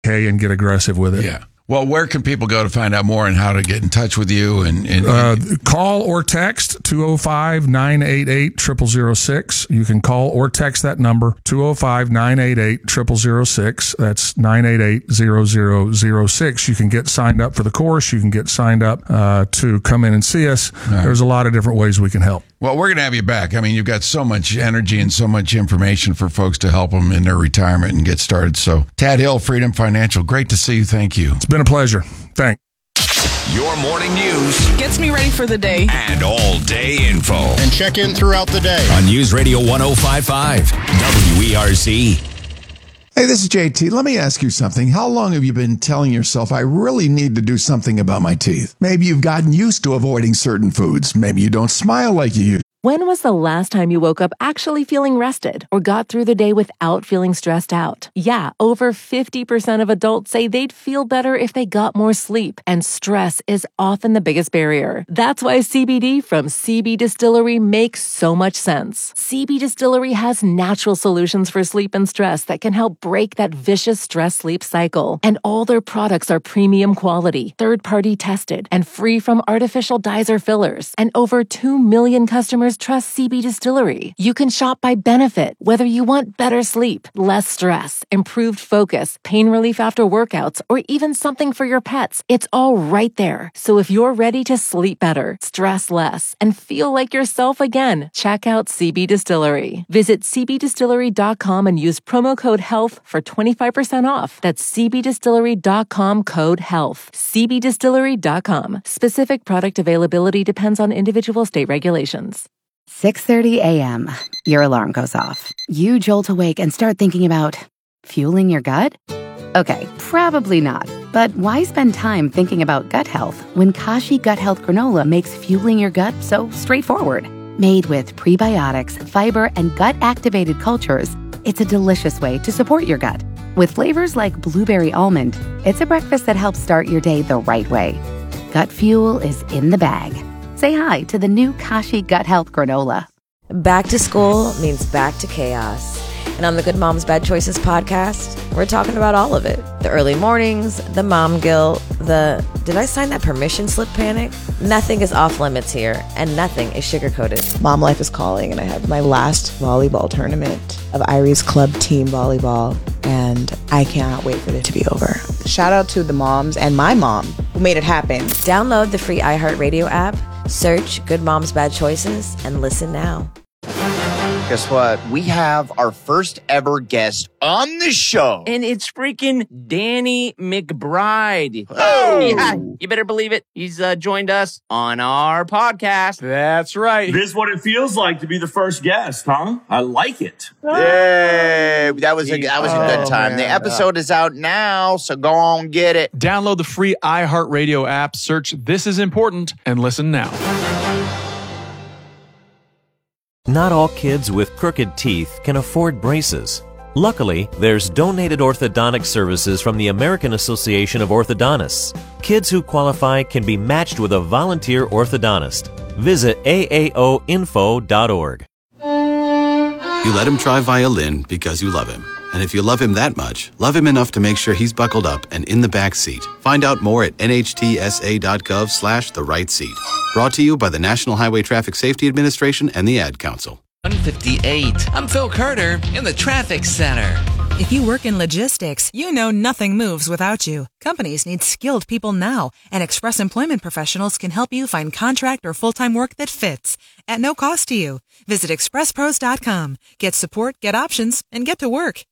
and get aggressive with it. Yeah. Well, where can people go to find out more and how to get in touch with you? And call or text 205-988-0006. You can call or text that number, 205-988-0006. That's 988-0006. You can get signed up for the course. You can get signed up to come in and see us. Right. There's a lot of different ways we can help. Well, we're going to have you back. I mean, you've got so much energy and so much information for folks to help them in their retirement and get started. So, Tad Hill, Freedom Financial, great to see you. Thank you. It's been a pleasure. Thanks. Your morning news gets me ready for the day. And all-day info. And check in throughout the day. On News Radio 105.5, WERC. Hey, this is JT. Let me ask you something. How long have you been telling yourself, I really need to do something about my teeth? Maybe you've gotten used to avoiding certain foods. Maybe you don't smile like you used. When was the last time you woke up actually feeling rested or got through the day without feeling stressed out? Yeah, over 50% of adults say they'd feel better if they got more sleep, and stress is often the biggest barrier. That's why CBD from CB Distillery makes so much sense. CB Distillery has natural solutions for sleep and stress that can help break that vicious stress-sleep cycle. And all their products are premium quality, third-party tested, and free from artificial dyes or fillers. And over 2 million customers trust CB Distillery. You can shop by benefit, whether you want better sleep, less stress, improved focus, pain relief after workouts, or even something for your pets. It's all right there. So if you're ready to sleep better, stress less, and feel like yourself again, check out CB Distillery. Visit cbdistillery.com and use promo code HEALTH for 25% off. That's cbdistillery.com code HEALTH. cbdistillery.com. Specific product availability depends on individual state regulations. 6:30 a.m. Your alarm goes off. You jolt awake and start thinking about fueling your gut? Okay, probably not. But why spend time thinking about gut health when Kashi Gut Health Granola makes fueling your gut so straightforward? Made with prebiotics, fiber, and gut-activated cultures, it's a delicious way to support your gut. With flavors like blueberry almond, it's a breakfast that helps start your day the right way. Gut fuel is in the bag. Say hi to the new Kashi Gut Health Granola. Back to school means back to chaos. And on the Good Moms Bad Choices podcast, we're talking about all of it. The early mornings, the mom guilt, the did I sign that permission slip panic? Nothing is off limits here, and nothing is sugar-coated. Mom life is calling, and I have my last volleyball tournament of Irie's Club Team Volleyball, and I cannot wait for it to be over. Shout out to the moms and my mom who made it happen. Download the free iHeartRadio app, search Good Moms Bad Choices, and listen now. Guess what? We have our first ever guest on the show. And it's freaking Danny McBride. Oh! Yeah, you better believe it. He's joined us on our podcast. That's right. This is what it feels like to be the first guest, huh? I like it. Yay! That was a good time. Man. The episode is out now, so go on get it. Download the free iHeartRadio app, search This Is Important, and listen now. Not all kids with crooked teeth can afford braces. Luckily, there's donated orthodontic services from the American Association of Orthodontists. Kids who qualify can be matched with a volunteer orthodontist. Visit aaoinfo.org. You let him try violin because you love him. And if you love him that much, love him enough to make sure he's buckled up and in the back seat. Find out more at nhtsa.gov/the right seat. Brought to you by the National Highway Traffic Safety Administration and the Ad Council. 158. I'm Phil Carter in the Traffic Center. If you work in logistics, you know nothing moves without you. Companies need skilled people now, and Express Employment Professionals can help you find contract or full-time work that fits at no cost to you. Visit expresspros.com. Get support, get options, and get to work.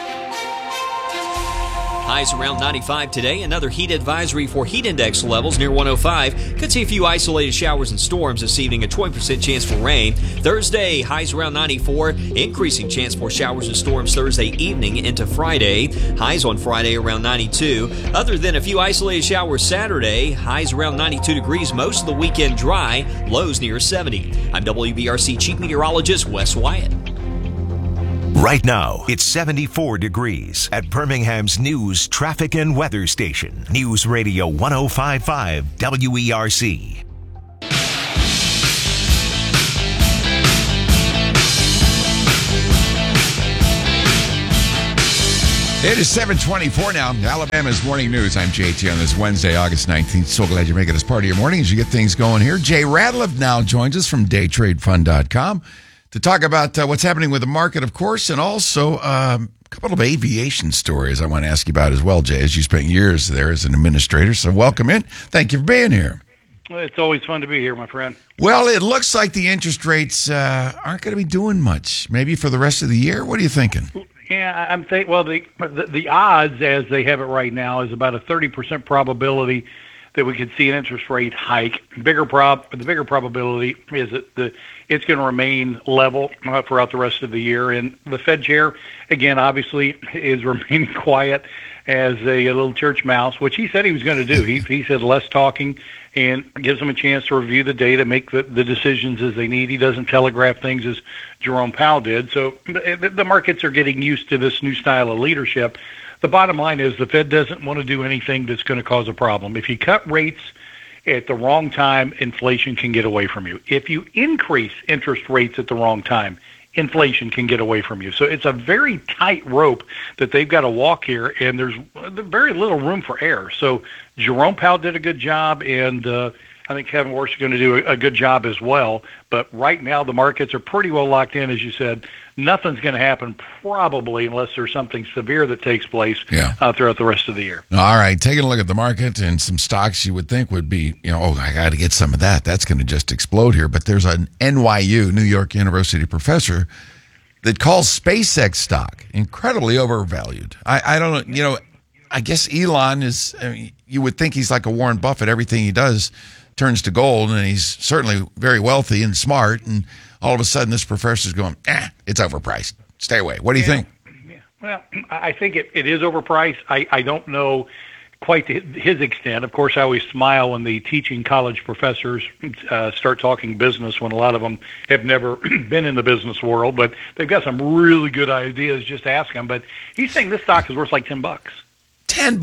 Highs around 95 today. Another heat advisory for heat index levels near 105. Could see a few isolated showers and storms this evening. A 20% chance for rain. Thursday, highs around 94. Increasing chance for showers and storms Thursday evening into Friday. Highs on Friday around 92. Other than a few isolated showers Saturday, highs around 92 degrees. Most of the weekend dry. Lows near 70. I'm WBRC Chief Meteorologist Wes Wyatt. Right now, it's 74 degrees at Birmingham's news, traffic, and weather station. News Radio 105.5 WERC. It is 7:24 now. Alabama's Morning News. I'm JT on this Wednesday, August 19th. So glad you make it as part of your morning as you get things going here. Jay Radliff now joins us from daytradefund.com to talk about what's happening with the market, of course, and also a couple of aviation stories I want to ask you about as well, Jay, as you spent years there as an administrator. So welcome in. Thank you for being here. It's always fun to be here, my friend. Well, it looks like the interest rates aren't going to be doing much, maybe for the rest of the year. What are you thinking? Yeah, I'm thinking. Well, the odds as they have it right now is about a 30% probability that we could see an interest rate hike. The bigger probability is that it's going to remain level throughout the rest of the year. And the Fed chair, again, obviously, is remaining quiet as a little church mouse, which he said he was going to do. He said less talking and gives them a chance to review the data, make the decisions as they need. He doesn't telegraph things as Jerome Powell did. So the markets are getting used to this new style of leadership. The bottom line is the Fed doesn't want to do anything that's going to cause a problem. If you cut rates at the wrong time, inflation can get away from you. If you increase interest rates at the wrong time, inflation can get away from you. So it's a very tight rope that they've got to walk here, and there's very little room for error. So Jerome Powell did a good job, and I think Kevin Warsh is going to do a good job as well. But right now the markets are pretty well locked in, as you said. Nothing's going to happen probably unless there's something severe that takes place throughout the rest of the year. All right, taking a look at the market and some stocks you would think would be, I got to get some of that. That's going to just explode here. But there's an NYU, New York University professor that calls SpaceX stock incredibly overvalued. I don't know, I guess Elon is, you would think he's like a Warren Buffett. Everything he does turns to gold, and he's certainly very wealthy and smart, and all of a sudden this professor's going, it's overpriced. Stay away. What do you think? Yeah. Well, I think it is overpriced. I don't know quite to his extent. Of course, I always smile when the teaching college professors start talking business when a lot of them have never been in the business world, but they've got some really good ideas. Just ask them. But he's saying this stock is worth like $10. $10?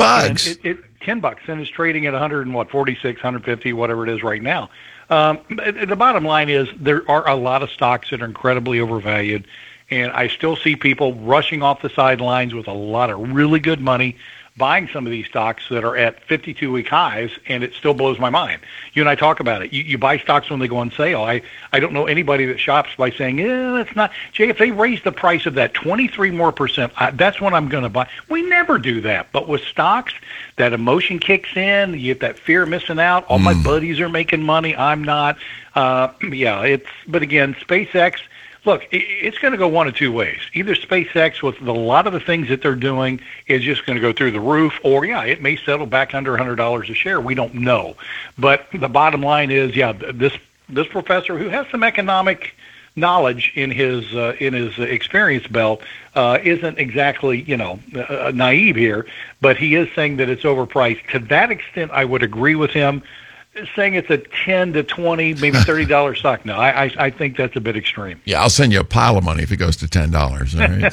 $10, and it's trading at 46, 150, whatever it is right now. The bottom line is there are a lot of stocks that are incredibly overvalued, and I still see people rushing off the sidelines with a lot of really good money buying some of these stocks that are at 52-week highs, and it still blows my mind. You and I talk about it. You buy stocks when they go on sale. I don't know anybody that shops by saying, that's not. Jay, if they raise the price of that 23% more, that's what I'm going to buy. We never do that. But with stocks, that emotion kicks in. You get that fear of missing out. All my buddies are making money. I'm not. But again, SpaceX, look, it's going to go one of two ways. Either SpaceX, with a lot of the things that they're doing, is just going to go through the roof, or, it may settle back under $100 a share. We don't know. But the bottom line is, this professor, who has some economic knowledge in his experience belt, isn't exactly, naive here, but he is saying that it's overpriced. To that extent, I would agree with him. Saying it's a $10 to $20, maybe $30 stock. No, I think that's a bit extreme. Yeah, I'll send you a pile of money if it goes to $10. All right.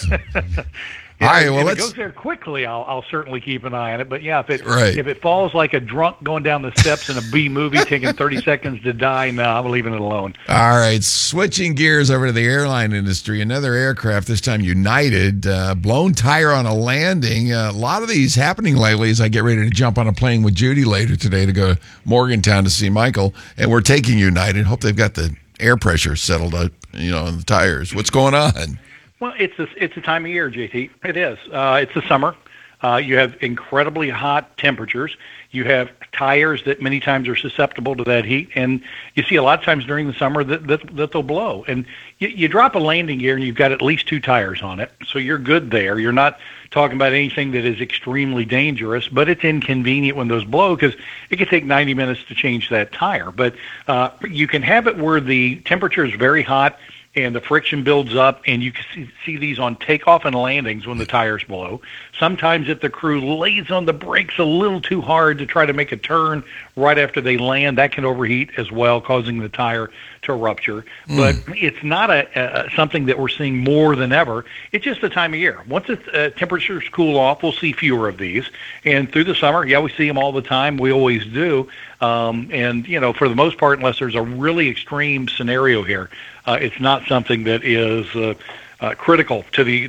All right. Well, if it goes there quickly, I'll certainly keep an eye on it. But if it falls like a drunk going down the steps in a B movie, taking 30 seconds to die, no, I'm leaving it alone. All right. Switching gears over to the airline industry, another aircraft, this time United, blown tire on a landing. A lot of these happening lately as I get ready to jump on a plane with Judy later today to go to Morgantown to see Michael. And we're taking United. Hope they've got the air pressure settled up, on the tires. What's going on? Well, it's a time of year, JT. It is. It's the summer. You have incredibly hot temperatures. You have tires that many times are susceptible to that heat, and you see a lot of times during the summer that they'll blow. And you drop a landing gear, and you've got at least 2 tires on it, so you're good there. You're not talking about anything that is extremely dangerous, but it's inconvenient when those blow because it can take 90 minutes to change that tire. But you can have it where the temperature is very hot, and the friction builds up, and you can see these on takeoff and landings when the tires blow. Sometimes if the crew lays on the brakes a little too hard to try to make a turn right after they land, that can overheat as well, causing the tire to rupture. But it's not something that we're seeing more than ever. It's just the time of year. Once the temperatures cool off, we'll see fewer of these. And through the summer, we see them all the time. We always do. And, for the most part, unless there's a really extreme scenario here, it's not something that is critical to the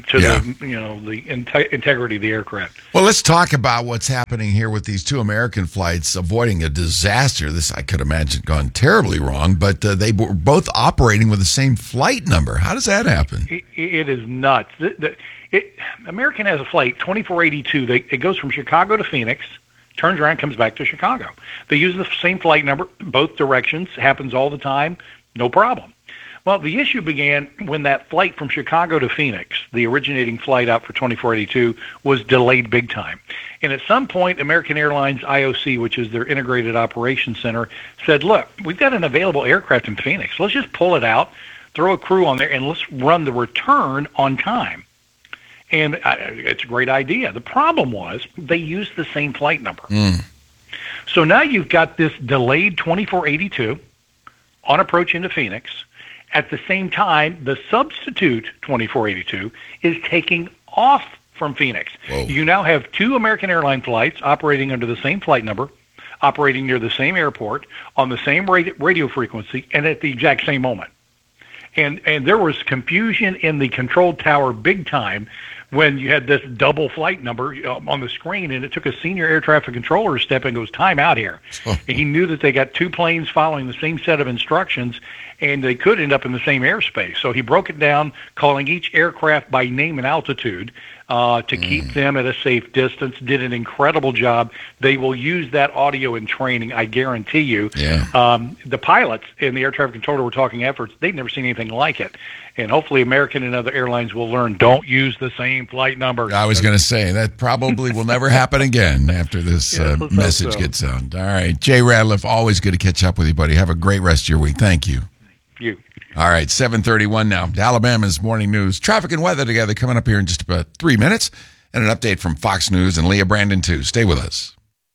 integrity of the aircraft. Well, let's talk about what's happening here with these two American flights avoiding a disaster. This, I could imagine, gone terribly wrong, but they were both operating with the same flight number. How does that happen? It is nuts. American has a flight, 2482. It goes from Chicago to Phoenix, turns around, comes back to Chicago. They use the same flight number, both directions, happens all the time, no problem. Well, the issue began when that flight from Chicago to Phoenix, the originating flight out for 2482, was delayed big time. And at some point, American Airlines IOC, which is their Integrated Operations Center, said, look, we've got an available aircraft in Phoenix. Let's just pull it out, throw a crew on there, and let's run the return on time. And it's a great idea. The problem was they used the same flight number. So now you've got this delayed 2482 on approach into Phoenix. At the same time, the substitute 2482 is taking off from Phoenix. Whoa. You now have two American Airlines flights operating under the same flight number, operating near the same airport, on the same radio frequency, and at the exact same moment. And there was confusion in the control tower big time when you had this double flight number on the screen, and it took a senior air traffic controller to step in and goes, time out here. And he knew that they got two planes following the same set of instructions, and they could end up in the same airspace. So he broke it down, calling each aircraft by name and altitude to keep them at a safe distance, did an incredible job. They will use that audio in training, I guarantee you. The pilots and the air traffic controller were talking efforts. They've never seen anything like it. And hopefully American and other airlines will learn, don't use the same flight number. I was going to say, that probably will never happen again after this message gets out. All right. Jay Ratliff, always good to catch up with you, buddy. Have a great rest of your week. Thank you. You. All right, 7:31 now. Alabama's morning news. Traffic and weather together coming up here in just about 3 minutes. And an update from Fox News and Leah Brandon, too. Stay with us.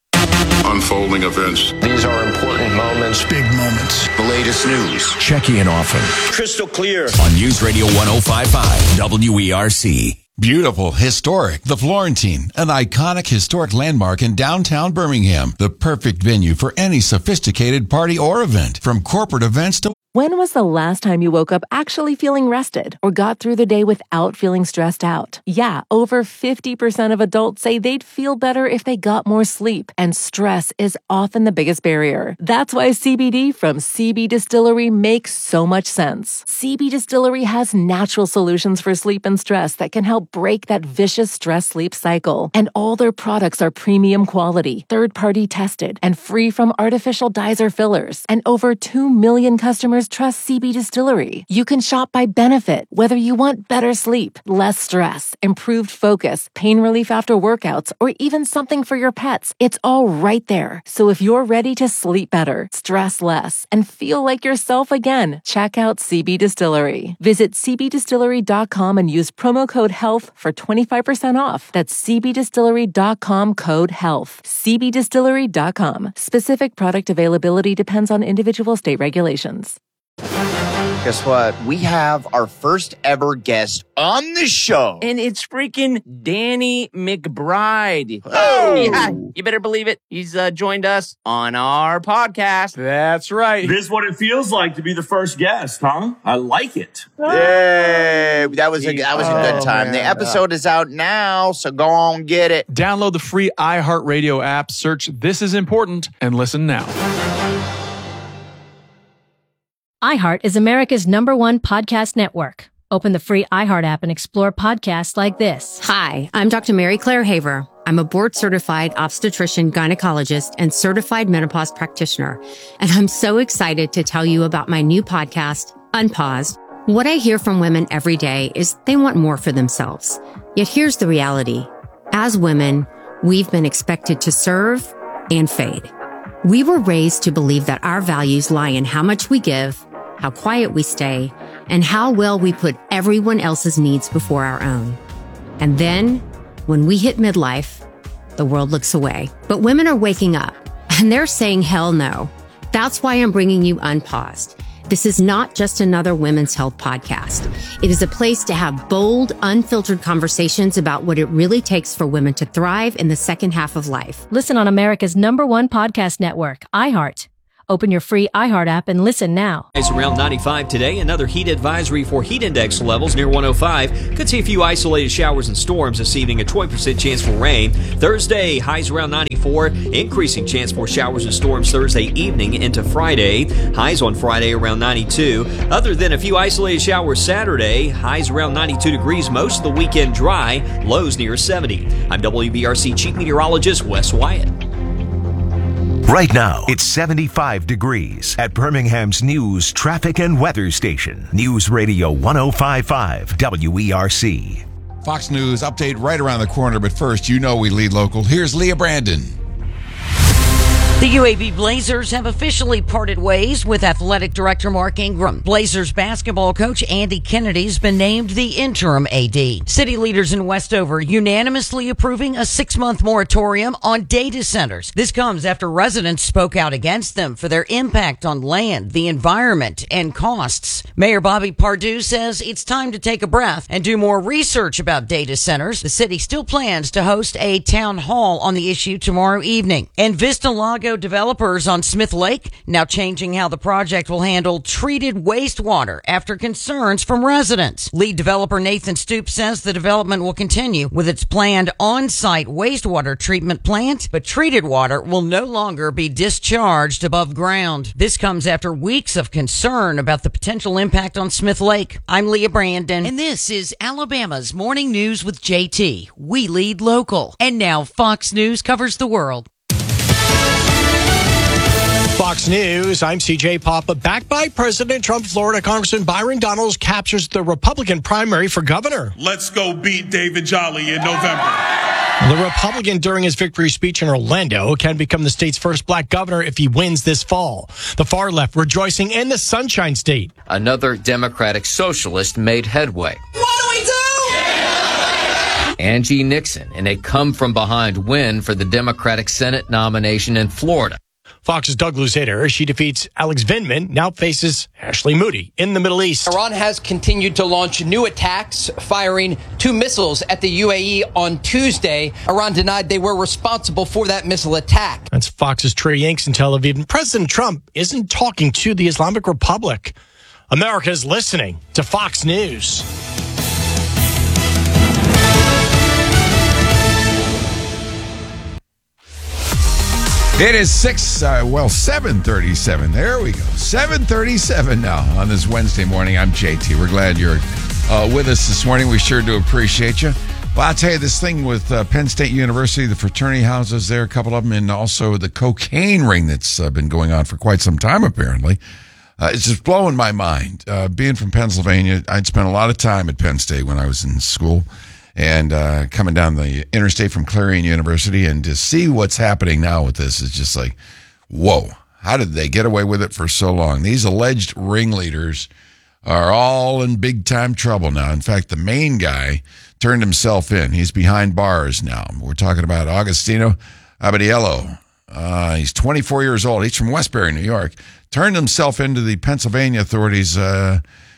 Unfolding events. These are important moments. Big moments. The latest news. Checking in often. Crystal clear. On News Radio 105.5 WERC. Beautiful, historic, the Florentine, an iconic historic landmark in downtown Birmingham. The perfect venue for any sophisticated party or event, from corporate events to... When was the last time you woke up actually feeling rested or got through the day without feeling stressed out? Yeah, over 50% of adults say they'd feel better if they got more sleep, and stress is often the biggest barrier. That's why CBD from CB Distillery makes so much sense. CB Distillery has natural solutions for sleep and stress that can help break that vicious stress-sleep cycle. And all their products are premium quality, third-party tested, and free from artificial dyes or fillers. And over 2 million customers trust CB Distillery. You can shop by benefit, whether you want better sleep, less stress, improved focus, pain relief after workouts, or even something for your pets. It's all right there. So if you're ready to sleep better, stress less, and feel like yourself again, check out CB Distillery. Visit cbdistillery.com and use promo code HEALTH for 25% off. That's cbdistillery.com, code HEALTH. cbdistillery.com. Specific product availability depends on individual state regulations. Guess what? We have our first ever guest on the show. And it's freaking Danny McBride. Oh! Yeah, you better believe it. He's joined us on our podcast. That's right. This is what it feels like to be the first guest, huh? I like it. Yay! That was a good time. Man. The episode is out now, so go on get it. Download the free iHeartRadio app, search This Is Important, and listen now. iHeart is America's #1 podcast network. Open the free iHeart app and explore podcasts like this. Hi, I'm Dr. Mary Claire Haver. I'm a board-certified obstetrician, gynecologist, and certified menopause practitioner. And I'm so excited to tell you about my new podcast, Unpaused. What I hear from women every day is they want more for themselves. Yet here's the reality. As women, we've been expected to serve and fade. We were raised to believe that our values lie in how much we give, how quiet we stay, and how well we put everyone else's needs before our own. And then, when we hit midlife, the world looks away. But women are waking up, and they're saying hell no. That's why I'm bringing you Unpaused. This is not just another women's health podcast. It is a place to have bold, unfiltered conversations about what it really takes for women to thrive in the second half of life. Listen on America's #1 podcast network, iHeart. Open your free iHeart app and listen now. It's around 95 today. Another heat advisory for heat index levels near 105. Could see a few isolated showers and storms this evening. A 20% chance for rain. Thursday, highs around 94. Increasing chance for showers and storms Thursday evening into Friday. Highs on Friday around 92. Other than a few isolated showers Saturday, highs around 92 degrees. Most of the weekend dry. Lows near 70. I'm WBRC Chief Meteorologist Wes Wyatt. Right now, it's 75 degrees at Birmingham's news, traffic, and weather station. News Radio 1055 WERC. Fox News update right around the corner, but first, you know we lead local. Here's Leah Brandon. The UAB Blazers have officially parted ways with athletic director Mark Ingram. Blazers basketball coach Andy Kennedy has been named the interim AD. City leaders in Westover unanimously approving a 6-month moratorium on data centers. This comes after residents spoke out against them for their impact on land, the environment, and costs. Mayor Bobby Pardue says it's time to take a breath and do more research about data centers. The city still plans to host a town hall on the issue tomorrow evening. And Vista Lago developers on Smith Lake now changing how the project will handle treated wastewater after concerns from residents. Lead developer Nathan Stoops says the development will continue with its planned on-site wastewater treatment plant, but treated water will no longer be discharged above ground. This comes after weeks of concern about the potential impact on Smith Lake. I'm Leah Brandon, and this is Alabama's Morning News with JT. We lead local. And now Fox News covers the world. Fox News, I'm CJ Papa. Backed by President Trump, Florida Congressman Byron Donalds captures the Republican primary for governor. Let's go beat David Jolly in November. The Republican, during his victory speech in Orlando, can become the state's first black governor if he wins this fall. The far left rejoicing in the Sunshine State. Another Democratic socialist made headway. What do we do? Angie Nixon in a come-from-behind win for the Democratic Senate nomination in Florida. Fox's Doug Luzader, she defeats Alex Vindman, now faces Ashley Moody in the Middle East. Iran has continued to launch new attacks, firing 2 missiles at the UAE on Tuesday. Iran denied they were responsible for that missile attack. That's Fox's Trey Yanks in Tel Aviv. And President Trump isn't talking to the Islamic Republic. America is listening to Fox News. It is 7:37. There we go. 7:37 now on this Wednesday morning. I'm JT. We're glad you're with us this morning. We sure do appreciate you. Well, I'll tell you this thing with Penn State University, the fraternity houses there, a couple of them, and also the cocaine ring that's been going on for quite some time, apparently. It's just blowing my mind. Being from Pennsylvania, I'd spent a lot of time at Penn State when I was in school. And coming down the interstate from Clarion University, and to see what's happening now with this is just like, whoa, how did they get away with it for so long? These alleged ringleaders are all in big time trouble now. In fact, the main guy turned himself in. He's behind bars now. We're talking about Agostino Abadiello. He's 24 years old. He's from Westbury, New York. Turned himself into the Pennsylvania authorities, it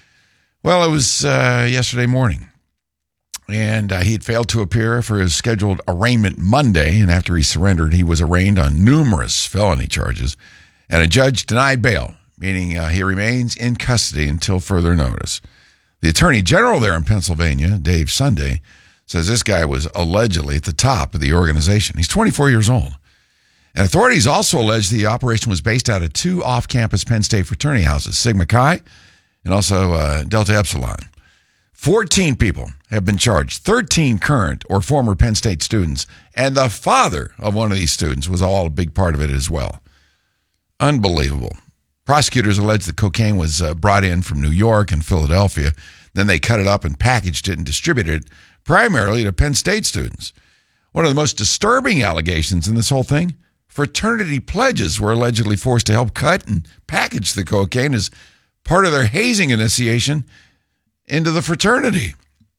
was yesterday morning. And he had failed to appear for his scheduled arraignment Monday. And after he surrendered, he was arraigned on numerous felony charges. And a judge denied bail, meaning he remains in custody until further notice. The attorney general there in Pennsylvania, Dave Sunday, says this guy was allegedly at the top of the organization. He's 24 years old. And authorities also allege the operation was based out of 2 off-campus Penn State fraternity houses, Sigma Chi and also Delta Epsilon. 14 people have been charged, 13 current or former Penn State students, and the father of one of these students was all a big part of it as well. Unbelievable. Prosecutors allege the cocaine was brought in from New York and Philadelphia. Then they cut it up and packaged it and distributed it primarily to Penn State students. One of the most disturbing allegations in this whole thing, fraternity pledges were allegedly forced to help cut and package the cocaine as part of their hazing initiation into the fraternity.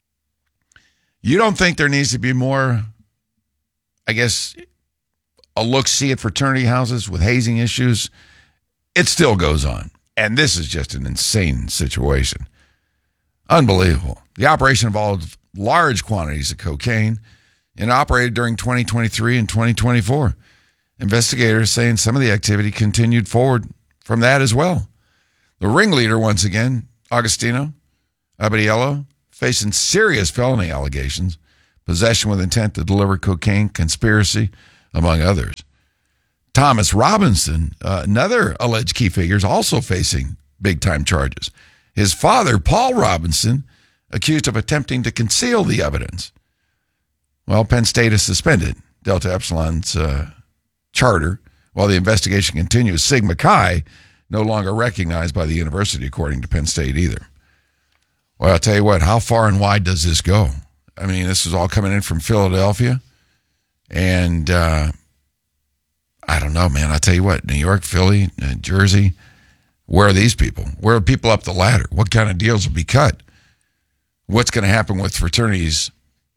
You don't think there needs to be more, I guess, a look-see at fraternity houses with hazing issues? It still goes on. And this is just an insane situation. Unbelievable. The operation involved large quantities of cocaine and operated during 2023 and 2024. Investigators saying some of the activity continued forward from that as well. The ringleader, once again, Agostino Abadiello, facing serious felony allegations, possession with intent to deliver cocaine, conspiracy, among others. Thomas Robinson, another alleged key figure, is also facing big-time charges. His father, Paul Robinson, accused of attempting to conceal the evidence. Well, Penn State has suspended Delta Epsilon's charter while the investigation continues. Sigma Chi, no longer recognized by the university, according to Penn State either. Well, I'll tell you what, how far and wide does this go? I mean, this is all coming in from Philadelphia. And I don't know, man. I'll tell you what, New York, Philly, Jersey, where are these people? Where are people up the ladder? What kind of deals will be cut? What's going to happen with fraternities,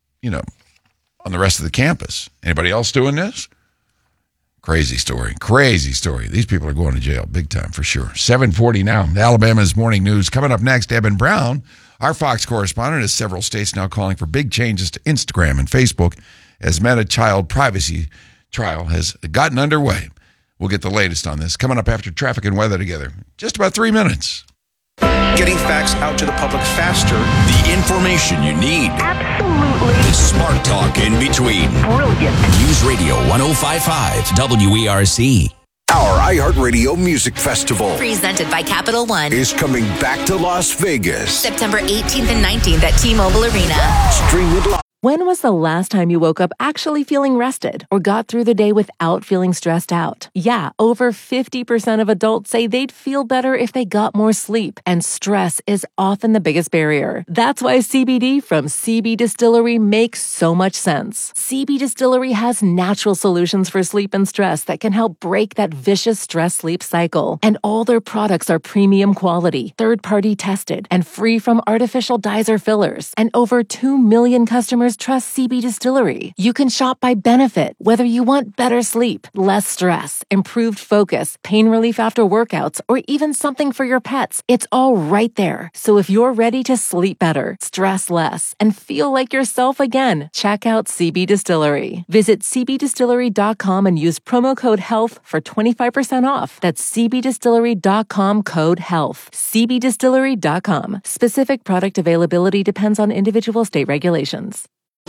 on the rest of the campus? Anybody else doing this? Crazy story. These people are going to jail big time for sure. 7:40 now. Alabama's morning news. Coming up next, Eben Brown, our Fox correspondent, has several states now calling for big changes to Instagram and Facebook as Meta child privacy trial has gotten underway. We'll get the latest on this coming up after traffic and weather together. Just about 3 minutes. Getting facts out to the public faster. The information you need. Absolutely. The smart talk in between. Brilliant. News Radio 105.5 WERC. Our iHeartRadio Music Festival, presented by Capital One, is coming back to Las Vegas. September 18th and 19th at T-Mobile Arena. Stream it live. When was the last time you woke up actually feeling rested or got through the day without feeling stressed out? Yeah, over 50% of adults say they'd feel better if they got more sleep, and stress is often the biggest barrier. That's why CBD from CB Distillery makes so much sense. CB Distillery has natural solutions for sleep and stress that can help break that vicious stress-sleep cycle. And all their products are premium quality, third-party tested, and free from artificial dyes or fillers. And over 2 million customers trust CB Distillery. You can shop by benefit, whether you want better sleep, less stress, improved focus, pain relief after workouts, or even something for your pets. It's all right there. So if you're ready to sleep better, stress less, and feel like yourself again, check out CB Distillery. Visit cbdistillery.com and use promo code HEALTH for 25% off. That's cbdistillery.com, code HEALTH. cbdistillery.com. Specific product availability depends on individual state regulations.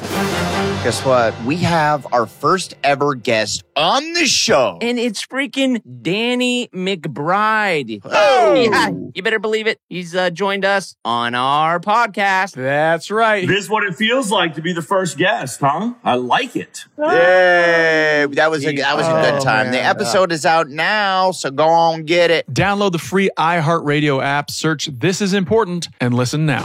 Guess what? We have our first ever guest on the show. And it's freaking Danny McBride. Oh! Yeah, you better believe it. He's joined us on our podcast. That's right. This is what it feels like to be the first guest, huh? I like it. Yay! That was a good time. Man. The episode is out now, so go on get it. Download the free iHeartRadio app, search This Is Important, and listen now.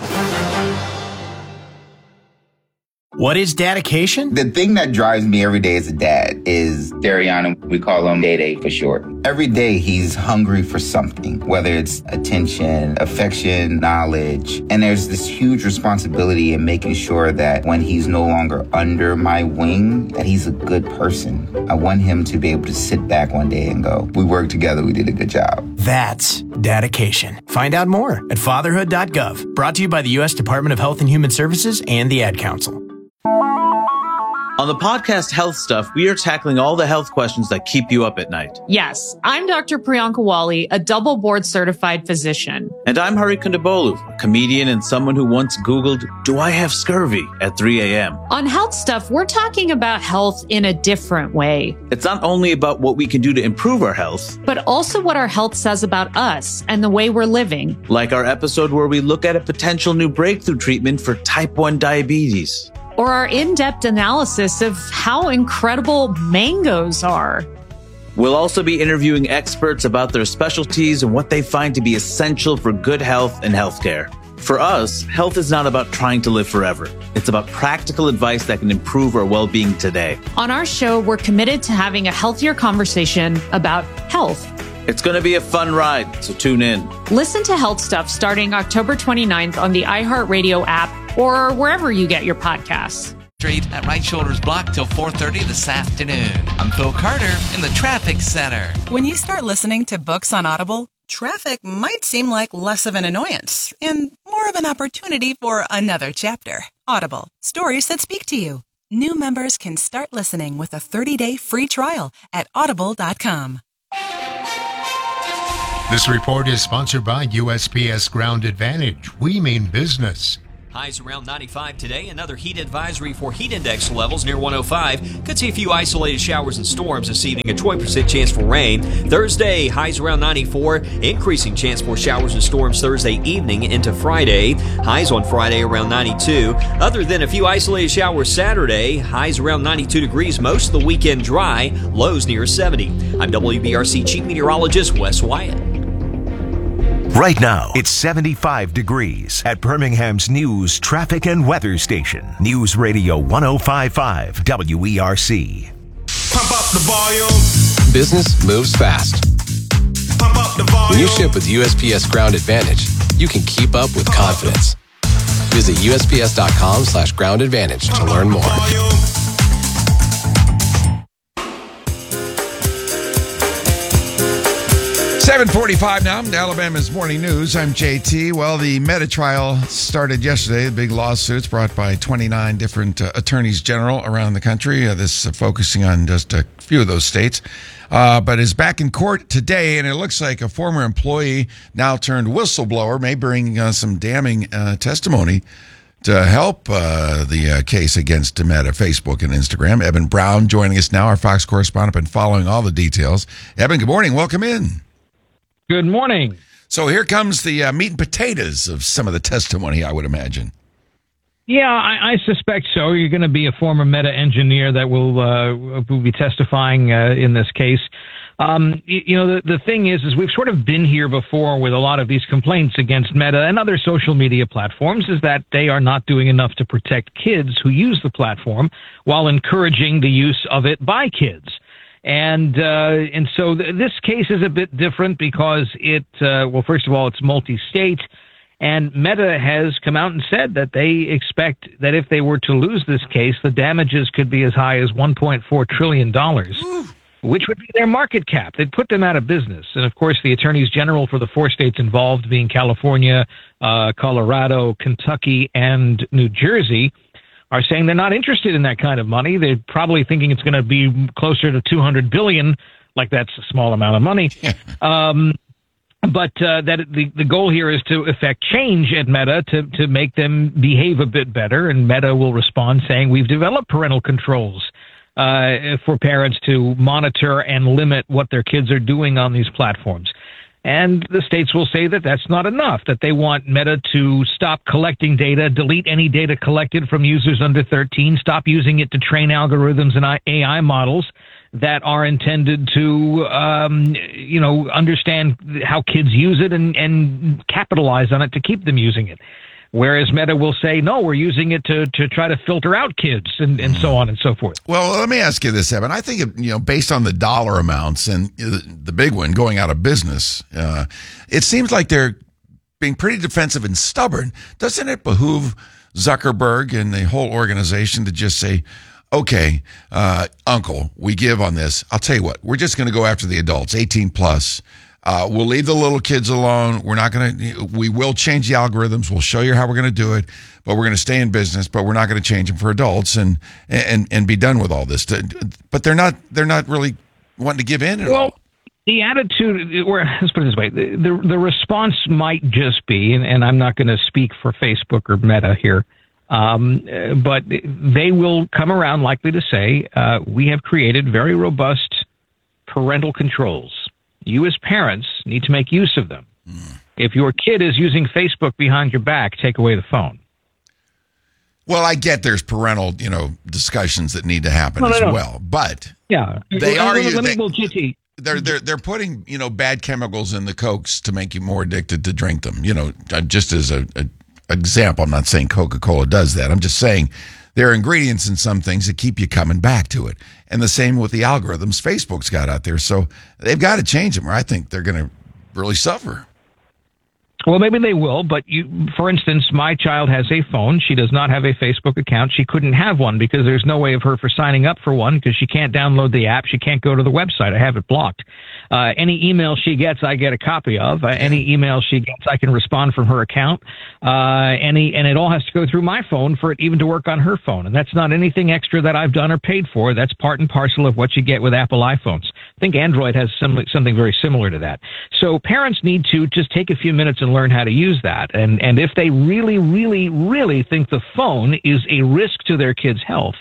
What is dedication? The thing that drives me every day as a dad is Dariana. We call him Day Day for short. Every day he's hungry for something, whether it's attention, affection, knowledge. And there's this huge responsibility in making sure that when he's no longer under my wing, that he's a good person. I want him to be able to sit back one day and go, we worked together, we did a good job. That's dedication. Find out more at fatherhood.gov. Brought to you by the U.S. Department of Health and Human Services and the Ad Council. On the podcast Health Stuff, we are tackling all the health questions that keep you up at night. Yes, I'm Dr. Priyanka Wali, a double board certified physician. And I'm Hari Kondabolu, a comedian and someone who once Googled, do I have scurvy at 3 a.m.? On Health Stuff, we're talking about health in a different way. It's not only about what we can do to improve our health, but also what our health says about us and the way we're living. Like our episode where we look at a potential new breakthrough treatment for type 1 diabetes. Or our in-depth analysis of how incredible mangoes are. We'll also be interviewing experts about their specialties and what they find to be essential for good health and healthcare. For us, health is not about trying to live forever. It's about practical advice that can improve our well-being today. On our show, we're committed to having a healthier conversation about health. It's going to be a fun ride, so tune in. Listen to Health Stuff starting October 29th on the iHeartRadio app or wherever you get your podcasts. Street at Right Shoulders Block till 4:30 this afternoon. I'm Phil Carter in the Traffic Center. When you start listening to books on Audible, traffic might seem like less of an annoyance and more of an opportunity for another chapter. Audible, stories that speak to you. New members can start listening with a 30-day free trial at audible.com. This report is sponsored by USPS Ground Advantage. We mean business. Highs around 95 today. Another heat advisory for heat index levels near 105. Could see a few isolated showers and storms this evening. A 20% chance for rain. Thursday, highs around 94. Increasing chance for showers and storms Thursday evening into Friday. Highs on Friday around 92. Other than a few isolated showers Saturday, highs around 92 degrees. Most of the weekend dry. Lows near 70. I'm WBRC Chief Meteorologist Wes Wyatt. Right now, it's 75 degrees at Birmingham's news, traffic, and weather station. News Radio 105.5 WERC. Pump up the volume. Business moves fast. Pump up the volume. When you ship with USPS Ground Advantage, you can keep up with confidence. Visit USPS.com/Ground Advantage to learn more. 7:45 now, Alabama's Morning News. I'm JT. Well, the Meta trial started yesterday. The big lawsuits brought by 29 different attorneys general around the country. This focusing on just a few of those states. But is back in court today, and it looks like a former employee, now turned whistleblower, may bring some damning testimony to help the case against Meta, Facebook, and Instagram. Eben Brown joining us now, our Fox correspondent, been following all the details. Eben, good morning. Welcome in. Good morning. So here comes the meat and potatoes of some of the testimony, I would imagine. Yeah, I suspect so. You're going to be a former Meta engineer that will be testifying in this case. The thing is we've sort of been here before with a lot of these complaints against Meta and other social media platforms, is that they are not doing enough to protect kids who use the platform while encouraging the use of it by kids. And so this case is a bit different because first of all, it's multi-state, and Meta has come out and said that they expect that if they were to lose this case, the damages could be as high as $1.4 trillion, which would be their market cap. They'd put them out of business. And of course, the attorneys general for the 4 states involved, being California, Colorado, Kentucky, and New Jersey, are saying they're not interested in that kind of money. They're probably thinking it's going to be closer to $200 billion, like that's a small amount of money. But the goal here is to effect change at Meta to make them behave a bit better. And Meta will respond saying, we've developed parental controls for parents to monitor and limit what their kids are doing on these platforms. And the states will say that that's not enough, that they want Meta to stop collecting data, delete any data collected from users under 13, stop using it to train algorithms and AI models that are intended to, understand how kids use it and capitalize on it to keep them using it. Whereas Meta will say, no, we're using it to try to filter out kids and so on and so forth. Well, let me ask you this, Evan. I think, based on the dollar amounts and the big one going out of business, it seems like they're being pretty defensive and stubborn. Doesn't it behoove Zuckerberg and the whole organization to just say, okay, uncle, we give on this. I'll tell you what, we're just going to go after the adults, 18 plus. We'll leave the little kids alone. We will change the algorithms. We'll show you how we're going to do it, but we're going to stay in business, but we're not going to change them for adults and be done with all this. But they're not really wanting to give in at all. The attitude, or let's put it this way, the response might just be, and I'm not going to speak for Facebook or Meta here, but they will come around likely to say, we have created very robust parental controls. You as parents need to make use of them. If your kid is using Facebook behind your back, take away the phone. Well, I get there's parental, discussions that need to happen well, but they are. GT. They're putting bad chemicals in the Cokes to make you more addicted to drink them. Just as a example, I'm not saying Coca-Cola does that. I'm just saying there are ingredients in some things that keep you coming back to it. And the same with the algorithms Facebook's got out there. So they've got to change them, or I think they're going to really suffer. Well, maybe they will, but for instance, my child has a phone. She does not have a Facebook account. She couldn't have one because there's no way of her for signing up for one because she can't download the app. She can't go to the website. I have it blocked. Any email she gets, I get a copy of. Any email she gets, I can respond from her account. And it all has to go through my phone for it even to work on her phone. And that's not anything extra that I've done or paid for. That's part and parcel of what you get with Apple iPhones. think Android has something very similar to that. So parents need to just take a few minutes and learn how to use that. And if they really, really, really think the phone is a risk to their kids' health,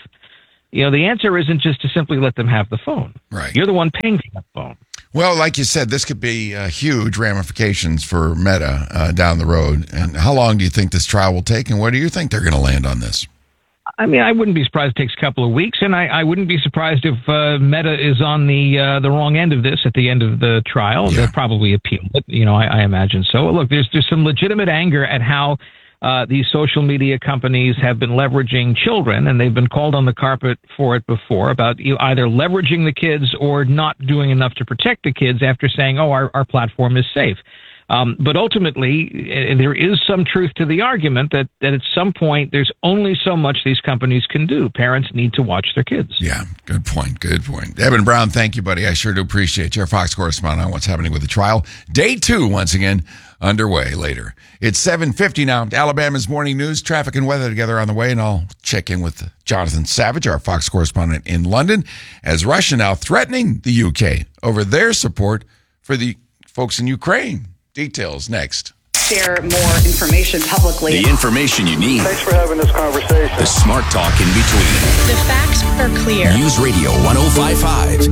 the answer isn't just to simply let them have the phone. Right. You're the one paying for that phone. Well, like you said, this could be huge ramifications for Meta down the road. And how long do you think this trial will take, and where do you think they're going to land on this? I mean, I wouldn't be surprised it takes a couple of weeks, and I wouldn't be surprised if Meta is on the wrong end of this at the end of the trial. Yeah. They'll probably appeal it. I imagine so. Look, there's some legitimate anger at how these social media companies have been leveraging children, and they've been called on the carpet for it before about either leveraging the kids or not doing enough to protect the kids after saying, our platform is safe. But ultimately, there is some truth to the argument that at some point, there's only so much these companies can do. Parents need to watch their kids. Yeah, good point. Good point. Evan Brown, thank you, buddy. I sure do appreciate you. Our Fox correspondent on what's happening with the trial. Day 2, once again, underway later. It's 7:50 now. Alabama's morning news, traffic and weather together on the way, and I'll check in with Jonathan Savage, our Fox correspondent in London, as Russia now threatening the UK over their support for the folks in Ukraine. Details next. Share more information publicly. The information you need. Thanks for having this conversation. The smart talk in between. The facts are clear. News Radio 105.5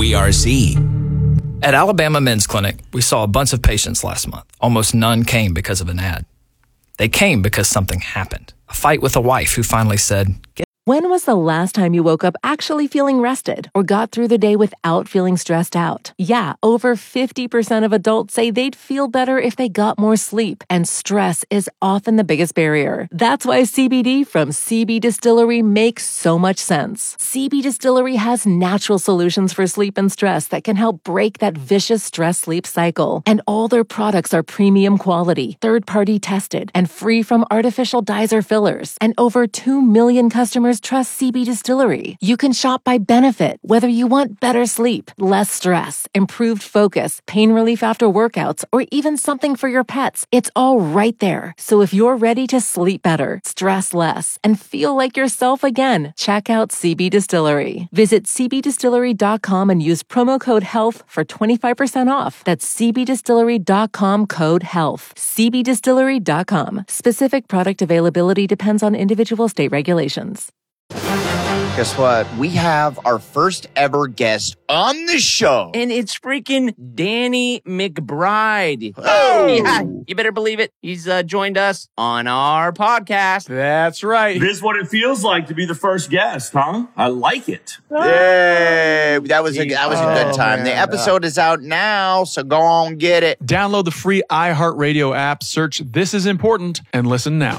WERC. At Alabama Men's Clinic, we saw a bunch of patients last month. Almost none came because of an ad. They came because something happened. A fight with a wife who finally said, When was the last time you woke up actually feeling rested or got through the day without feeling stressed out? Yeah, over 50% of adults say they'd feel better if they got more sleep, and stress is often the biggest barrier. That's why CBD from CB Distillery makes so much sense. CB Distillery has natural solutions for sleep and stress that can help break that vicious stress-sleep cycle. And all their products are premium quality, third-party tested, and free from artificial dyes or fillers. And over 2 million customers trust CB Distillery. You can shop by benefit, whether you want better sleep, less stress, improved focus, pain relief after workouts, or even something for your pets. It's all right there. So if you're ready to sleep better, stress less, and feel like yourself again, check out CB Distillery. Visit cbdistillery.com and use promo code HEALTH for 25% off. That's cbdistillery.com, code HEALTH. cbdistillery.com. Specific product availability depends on individual state regulations. Guess what? We have our first ever guest on the show. And it's freaking Danny McBride. Oh! Yeah, you better believe it. He's joined us on our podcast. That's right. This is what it feels like to be the first guest, huh? I like it. Yay! That was a good time. Man. The episode is out now, so go on, get it. Download the free iHeartRadio app, search This Is Important, and listen now.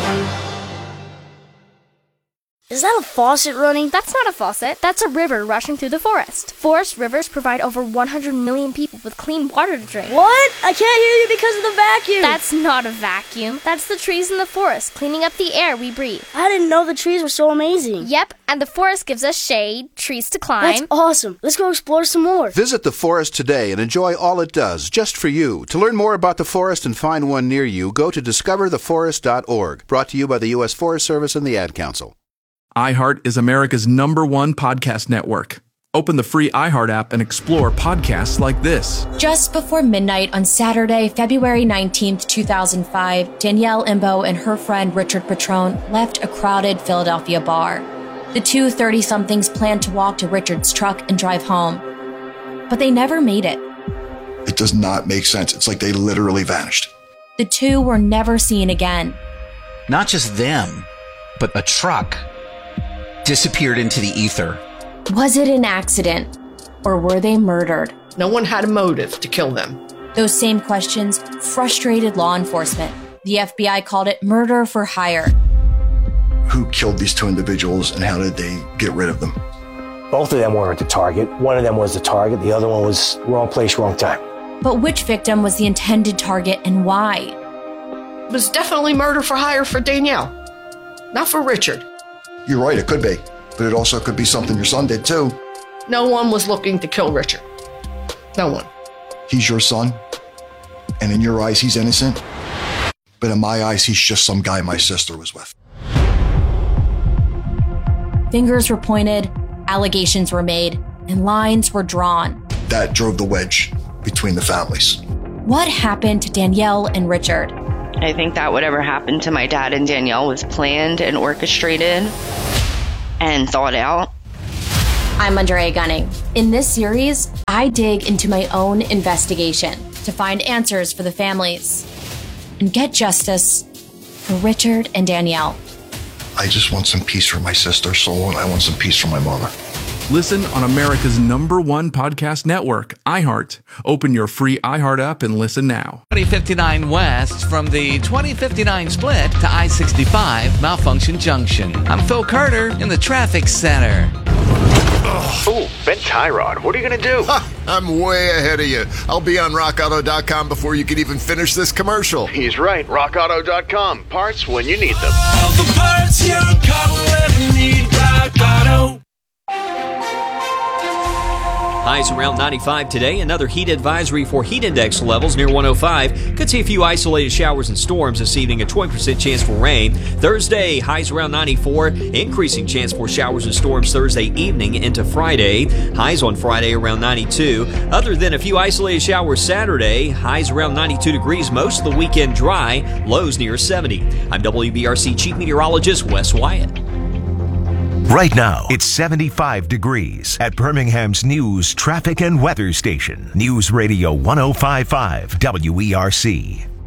Is that a faucet running? That's not a faucet. That's a river rushing through the forest. Forest rivers provide over 100 million people with clean water to drink. What? I can't hear you because of the vacuum. That's not a vacuum. That's the trees in the forest, cleaning up the air we breathe. I didn't know the trees were so amazing. Yep, and the forest gives us shade, trees to climb. That's awesome. Let's go explore some more. Visit the forest today and enjoy all it does, just for you. To learn more about the forest and find one near you, go to discovertheforest.org. Brought to you by the U.S. Forest Service and the Ad Council. iHeart is America's #1 podcast network. Open the free iHeart app and explore podcasts like this. Just before midnight on Saturday, February 19th, 2005, Danielle Imbo and her friend Richard Petrone left a crowded Philadelphia bar. The two 30-somethings planned to walk to Richard's truck and drive home. But they never made it. It does not make sense. It's like they literally vanished. The two were never seen again. Not just them, but a truck disappeared into the ether. Was it an accident, or were they murdered? No one had a motive to kill them. Those same questions frustrated law enforcement. The FBI called it murder for hire. Who killed these two individuals and how did they get rid of them? Both of them weren't the target. One of them was the target. The other one was wrong place, wrong time. But which victim was the intended target and why? It was definitely murder for hire for Danielle, not for Richard. You're right, it could be. But it also could be something your son did too. No one was looking to kill Richard. No one. He's your son. And in your eyes, he's innocent. But in my eyes, he's just some guy my sister was with. Fingers were pointed, allegations were made, and lines were drawn. that drove the wedge between the families. What happened to Danielle and Richard? I think that whatever happened to my dad and Danielle was planned and orchestrated and thought out. I'm Andrea Gunning. In this series, I dig into my own investigation to find answers for the families and get justice for Richard and Danielle. I just want some peace for my sister's soul, and I want some peace for my mother. Listen on America's #1 podcast network, iHeart. Open your free iHeart app and listen now. 2059 West from the 2059 split to I-65 Malfunction Junction. I'm Phil Carter in the traffic center. Oh, Ben Tyrod, what are you going to do? I'm way ahead of you. I'll be on rockauto.com before you can even finish this commercial. He's right. rockauto.com. Parts when you need them. All the parts your car will ever need. Rock Auto. Highs around 95 today. Another heat advisory for heat index levels near 105. Could see a few isolated showers and storms this evening. A 20% chance for rain. Thursday, highs around 94. Increasing chance for showers and storms Thursday evening into Friday. Highs on Friday around 92. Other than a few isolated showers Saturday, highs around 92 degrees. Most of the weekend dry. Lows near 70. I'm WBRC Chief Meteorologist Wes Wyatt. Right now, it's 75 degrees at Birmingham's news, traffic, and weather station. News Radio 105.5 WERC.